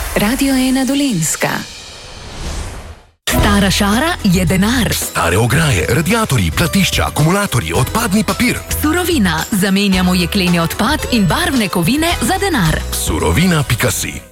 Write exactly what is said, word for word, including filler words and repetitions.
Radio ena Dolenjska. Stara šara je denar. Stare ograje, radiatorji, platišča, akumulatorji, odpadni papir. Surovina. Zamenjamo jekleni odpad in barvne kovine za denar. Surovina pika si.